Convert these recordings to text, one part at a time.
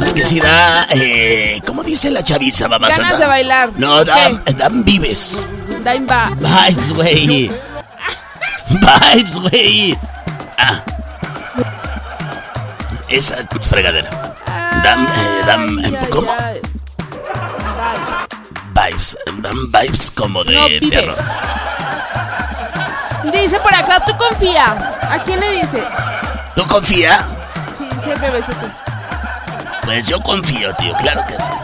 Es que si da, ¿cómo dice la chaviza, mamazota? Ganas de bailar. No, dan vives. Vibes, güey. Vibes, güey. Ah. Esa fregadera. ¿Cómo? Vibes. Dan vibes como de terror. Dice por acá, ¿tú confía? ¿A quién le dice? ¿Tú confía? Sí, dice el bebecito. Pues yo confío, tío, claro que sí.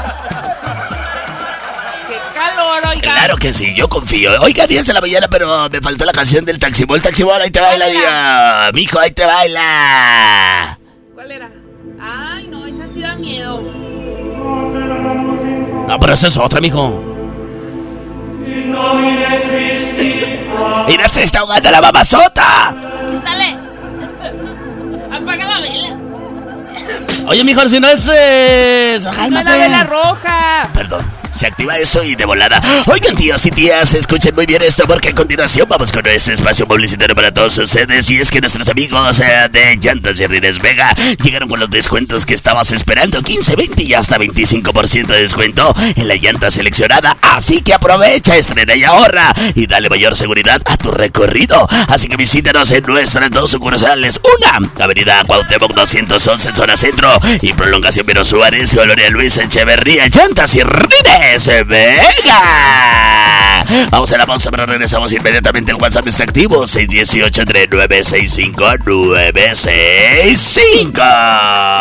¡Qué calor, oiga! Claro que sí, yo confío. Oiga, 10 de la mañana, pero me faltó la canción del Taxibol. Taxibol, ahí te baila, día. Mijo, ahí te baila. ¿Cuál era? Ay, no, esa sí da miedo. No, pero esa es otra, mijo. Mira, se está ahogando la mamazota. Quítale. Apaga la vela. Oye, mijo, si no es... Cálmate. La vela roja. Perdón, se activa eso y de volada. Oigan, tíos y tías, escuchen muy bien esto, porque a continuación vamos con este espacio publicitario para todos ustedes. Y es que nuestros amigos de Llantas y Rines Vega llegaron con los descuentos que estabas esperando: 15, 20 y hasta 25% de descuento en la llanta seleccionada. Así que aprovecha, estrena y ahorra y dale mayor seguridad a tu recorrido. Así que visítanos en nuestras dos sucursales: una, Avenida Cuauhtémoc 211 en zona centro, y Prolongación Vero Suárez, Gloria Luis Echeverría. Llantas y Rines Vega. Vamos a la pausa, pero regresamos inmediatamente. El WhatsApp está activo: 618-3965-965.